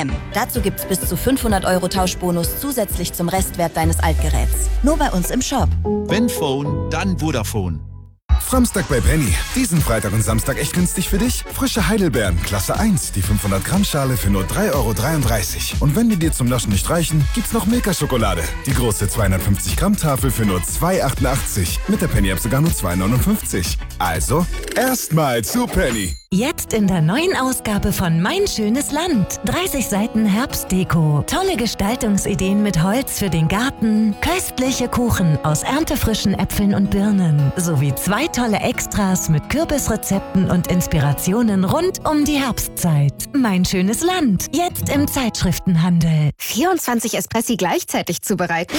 M. Dazu gibt's bis zu 500 € Tauschbonus zusätzlich zum Restwert deines Altgeräts. Nur bei uns im Shop. Wenn Phone, dann Vodafone. Samstag bei Penny. Diesen Freitag und Samstag echt günstig für dich? Frische Heidelbeeren, Klasse 1, die 500 Gramm Schale für nur 3,33 €. Und wenn die dir zum Naschen nicht reichen, gibt's noch Milka-Schokolade. Die große 250 Gramm Tafel für nur 2,88 €. Mit der Penny-App sogar nur 2,59 €. Also, erstmal zu Penny. Jetzt in der neuen Ausgabe von Mein schönes Land. 30 Seiten Herbstdeko. Tolle Gestaltungsideen mit Holz für den Garten. Köstliche Kuchen aus erntefrischen Äpfeln und Birnen. Sowie 2 tolle Extras mit Kürbisrezepten und Inspirationen rund um die Herbstzeit. Mein schönes Land. Jetzt im Zeitschriftenhandel. 24 Espressi gleichzeitig zubereiten?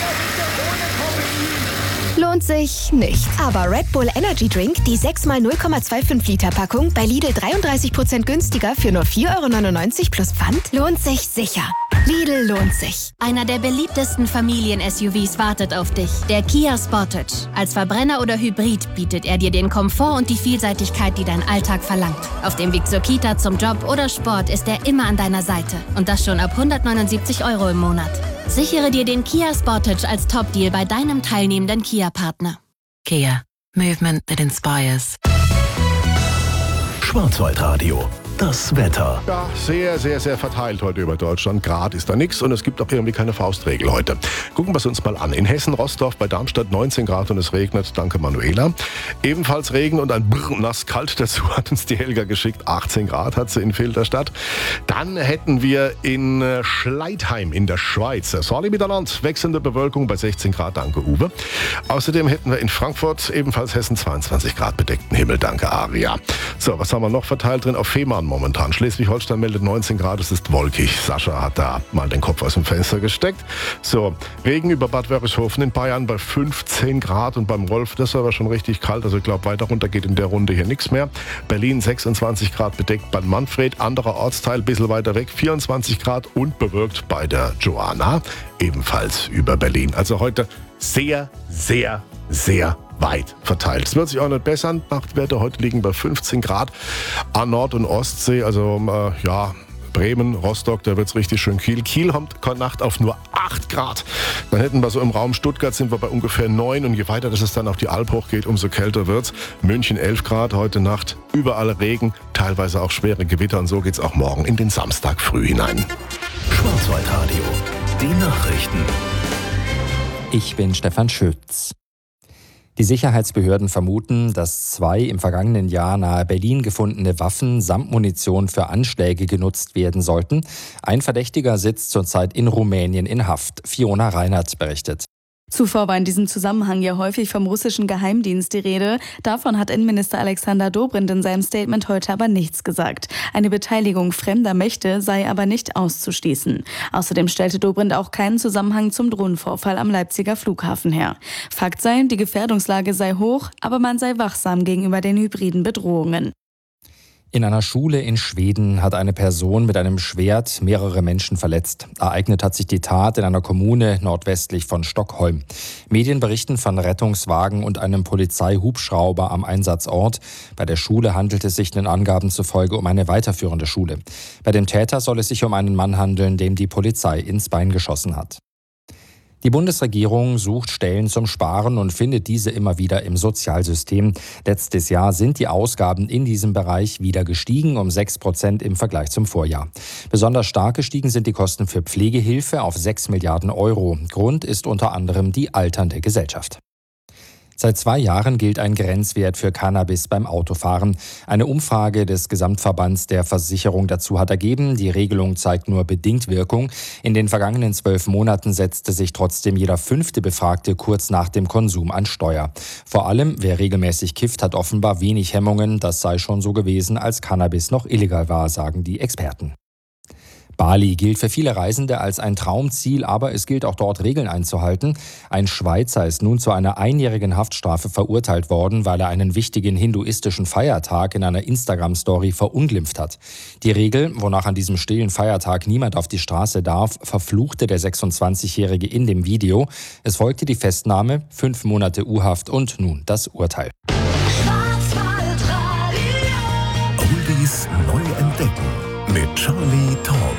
Lohnt sich nicht. Aber Red Bull Energy Drink, die 6x 0,25 Liter Packung, bei Lidl 33% günstiger für nur 4,99 € plus Pfand, lohnt sich sicher. Lidl lohnt sich. Einer der beliebtesten Familien-SUVs wartet auf dich. Der Kia Sportage. Als Verbrenner oder Hybrid bietet er dir den Komfort und die Vielseitigkeit, die dein Alltag verlangt. Auf dem Weg zur Kita, zum Job oder Sport ist er immer an deiner Seite. Und das schon ab 179 € im Monat. Sichere dir den Kia Sportage als Top-Deal bei deinem teilnehmenden Kia-Partner. Kia. Movement that inspires. Schwarzwaldradio. Das Wetter. Ja, sehr, sehr, sehr verteilt heute über Deutschland. Grad ist da nichts und es gibt auch irgendwie keine Faustregel heute. Gucken wir es uns mal an. In Hessen, Rossdorf, bei Darmstadt 19 Grad und es regnet. Danke, Manuela. Ebenfalls Regen und ein nass kalt dazu hat uns die Helga geschickt. 18 Grad hat sie in Filderstadt. Dann hätten wir in Schleitheim in der Schweiz. Sorry miteinander. Wechselnde Bewölkung bei 16 Grad. Danke, Uwe. Außerdem hätten wir in Frankfurt, ebenfalls Hessen, 22 Grad bedeckten Himmel. Danke, Aria. So, was haben wir noch verteilt drin? Auf Fehmarn momentan. Schleswig-Holstein meldet 19 Grad, es ist wolkig. Sascha hat da mal den Kopf aus dem Fenster gesteckt. So, Regen über Bad Wörishofen in Bayern bei 15 Grad und beim Rolf, das war aber schon richtig kalt. Also ich glaube, weiter runter geht in der Runde hier nichts mehr. Berlin 26 Grad bedeckt bei Manfred, anderer Ortsteil, ein bisschen weiter weg, 24 Grad und bewölkt bei der Joanna, ebenfalls über Berlin. Also heute sehr, sehr, sehr weit verteilt. Es wird sich auch nicht bessern. Nachtwerte heute liegen bei 15 Grad an Nord- und Ostsee. Also Bremen, Rostock, da wird es richtig schön kühl. Kiel kommt Nacht auf nur 8 Grad. Dann hätten wir so im Raum Stuttgart sind wir bei ungefähr 9 und je weiter das es dann auf die Alp hochgeht, umso kälter wird's. München 11 Grad heute Nacht, überall Regen, teilweise auch schwere Gewitter und so geht's auch morgen in den Samstag früh hinein. Schwarzwaldradio. Die Nachrichten. Ich bin Stefan Schütz. Die Sicherheitsbehörden vermuten, dass 2 im vergangenen Jahr nahe Berlin gefundene Waffen samt Munition für Anschläge genutzt werden sollten. Ein Verdächtiger sitzt zurzeit in Rumänien in Haft. Fiona Reinhardt berichtet. Zuvor war in diesem Zusammenhang ja häufig vom russischen Geheimdienst die Rede. Davon hat Innenminister Alexander Dobrindt in seinem Statement heute aber nichts gesagt. Eine Beteiligung fremder Mächte sei aber nicht auszuschließen. Außerdem stellte Dobrindt auch keinen Zusammenhang zum Drohnenvorfall am Leipziger Flughafen her. Fakt sei, die Gefährdungslage sei hoch, aber man sei wachsam gegenüber den hybriden Bedrohungen. In einer Schule in Schweden hat eine Person mit einem Schwert mehrere Menschen verletzt. Ereignet hat sich die Tat in einer Kommune nordwestlich von Stockholm. Medien berichten von Rettungswagen und einem Polizeihubschrauber am Einsatzort. Bei der Schule handelt es sich den Angaben zufolge um eine weiterführende Schule. Bei dem Täter soll es sich um einen Mann handeln, dem die Polizei ins Bein geschossen hat. Die Bundesregierung sucht Stellen zum Sparen und findet diese immer wieder im Sozialsystem. Letztes Jahr sind die Ausgaben in diesem Bereich wieder gestiegen, um 6% im Vergleich zum Vorjahr. Besonders stark gestiegen sind die Kosten für Pflegehilfe auf 6 Milliarden Euro. Grund ist unter anderem die alternde Gesellschaft. Seit 2 Jahren gilt ein Grenzwert für Cannabis beim Autofahren. Eine Umfrage des Gesamtverbands der Versicherung dazu hat ergeben, die Regelung zeigt nur bedingt Wirkung. In den vergangenen 12 Monaten setzte sich trotzdem jeder 5. Befragte kurz nach dem Konsum an Steuer. Vor allem, wer regelmäßig kifft, hat offenbar wenig Hemmungen. Das sei schon so gewesen, als Cannabis noch illegal war, sagen die Experten. Bali gilt für viele Reisende als ein Traumziel, aber es gilt auch dort Regeln einzuhalten. Ein Schweizer ist nun zu einer 1-jährigen Haftstrafe verurteilt worden, weil er einen wichtigen hinduistischen Feiertag in einer Instagram-Story verunglimpft hat. Die Regel, wonach an diesem stillen Feiertag niemand auf die Straße darf, verfluchte der 26-Jährige in dem Video. Es folgte die Festnahme, 5 Monate U-Haft und nun das Urteil. Oldies neu entdecken mit Charlie Talk.